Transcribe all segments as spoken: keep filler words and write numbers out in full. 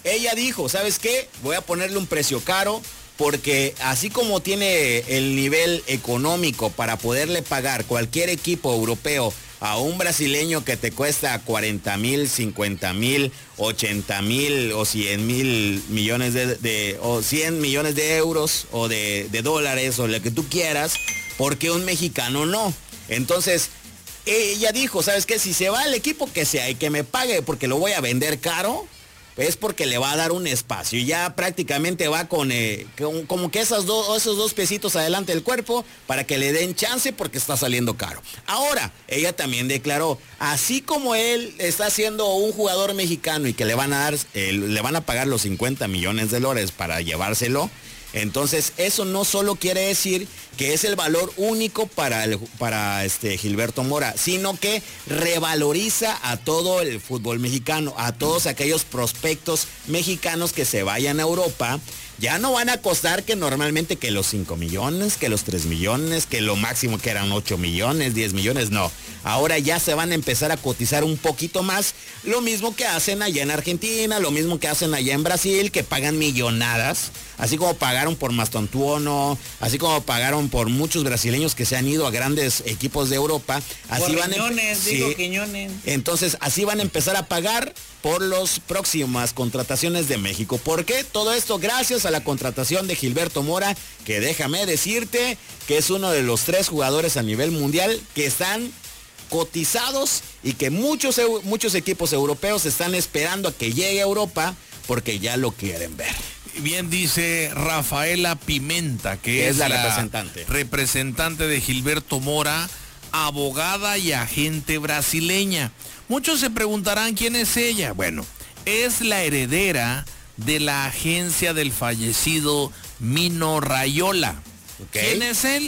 ella dijo, ¿sabes qué? Voy a ponerle un precio caro, porque así como tiene el nivel económico para poderle pagar cualquier equipo europeo a un brasileño que te cuesta cuarenta mil, cincuenta mil, ochenta mil o cien mil millones de, de, o cien millones de euros o de, de dólares o lo que tú quieras, porque un mexicano no. Entonces, ella dijo, ¿sabes qué? Si se va al equipo que sea y que me pague porque lo voy a vender caro, es porque le va a dar un espacio y ya prácticamente va con, eh, con como que esas dos, esos dos pesitos adelante del cuerpo para que le den chance porque está saliendo caro. Ahora, ella también declaró, así como él está siendo un jugador mexicano y que le van a dar, eh, le van a pagar los cincuenta millones de dólares para llevárselo, entonces eso no solo quiere decir que es el valor único para, el, para este Gilberto Mora, sino que revaloriza a todo el fútbol mexicano, a todos aquellos prospectos mexicanos que se vayan a Europa. Ya no van a costar que normalmente que los cinco millones, que los tres millones, que lo máximo que eran ocho millones, diez millones, no. Ahora ya se van a empezar a cotizar un poquito más, lo mismo que hacen allá en Argentina, lo mismo que hacen allá en Brasil, que pagan millonadas, así como pagaron por Mastantuono, así como pagaron por muchos brasileños que se han ido a grandes equipos de Europa. Así por van Quiñones, sí. digo Quiñones. Entonces, así van a empezar a pagar por las próximas contrataciones de México. ¿Por qué? Todo esto gracias a la contratación de Gilberto Mora, que déjame decirte que es uno de los tres jugadores a nivel mundial que están cotizados y que muchos, muchos equipos europeos están esperando a que llegue a Europa porque ya lo quieren ver. Bien dice Rafaela Pimenta, que es, es la, la representante. representante de Gilberto Mora, abogada y agente brasileña. Muchos se preguntarán quién es ella. Bueno, es la heredera de la agencia del fallecido Mino Raiola. Okay. ¿Quién es él?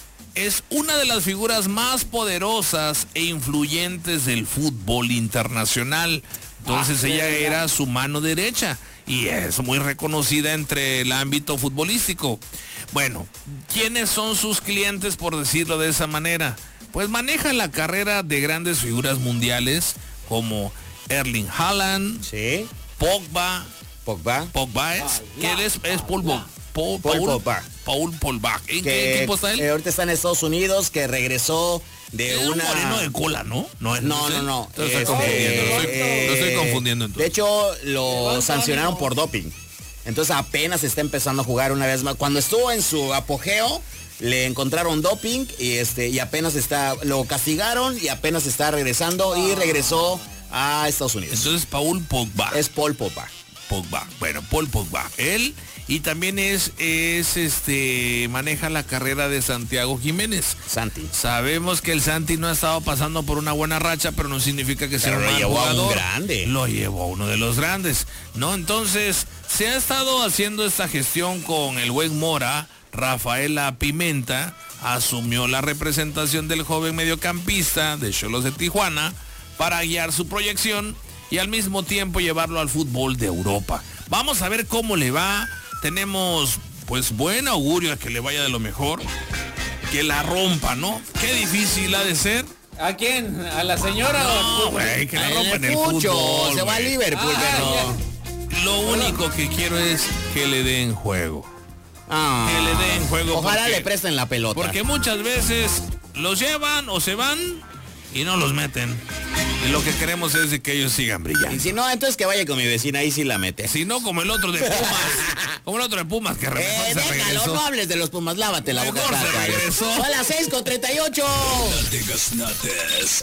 Es una de las figuras más poderosas e influyentes del fútbol internacional. Entonces ah, ella sí, era su mano derecha y es muy reconocida entre el ámbito futbolístico. Bueno, ¿quiénes son sus clientes, por decirlo de esa manera? Pues maneja la carrera de grandes figuras mundiales como Erling Haaland, sí. Pogba, Pogba, Pogba es, que él es, es Paul, Paul, Paul, Paul Pogba. Paul Pogba. ¿En que, qué equipo está él? Eh, ahorita está en Estados Unidos, que regresó de es una... un moreno de cola, ¿no? No, no, no, no. Lo estoy, este, confundiendo, lo estoy, eh, lo estoy confundiendo entonces. De hecho, lo sancionaron por doping. Entonces apenas está empezando a jugar una vez más. Cuando estuvo en su apogeo, le encontraron doping y este y apenas está, lo castigaron y apenas está regresando y regresó a Estados Unidos. Entonces Paul Pogba. Es Paul Pogba. Pogba. Bueno, Paul Pogba. Él y también es, es este, maneja la carrera de Santiago Jiménez. Santi. Sabemos que el Santi no ha estado pasando por una buena racha, pero no significa que sea un mal jugador. Lo llevó a un grande. Lo llevó a uno de los grandes, ¿no? Entonces, se ha estado haciendo esta gestión con el buen Mora. Rafaela Pimenta asumió la representación del joven mediocampista de Xolos de Tijuana para guiar su proyección y al mismo tiempo llevarlo al fútbol de Europa. Vamos a ver cómo le va. Tenemos pues buen augurio a que le vaya de lo mejor, que la rompa, ¿no? Qué difícil ha de ser. ¿A quién? ¿A la señora? No, güey, que la rompa en el Pucho, fútbol. se va a Liverpool, ah, pero lo único que quiero es que le den juego. Ah, que le den juego. Ojalá porque, le presten la pelota. Porque muchas veces los llevan o se van y no los meten. Y lo que queremos es de que ellos sigan brillando. Y si no, entonces que vaya con mi vecina, ahí sí la mete. Si no, como el otro de Pumas. Como el otro de Pumas que regresó. Eh, se déjalo, regresó. no hables de los Pumas, lávate la boca. Mejor se regresó. Son las seis con treinta y ocho. No digas nada.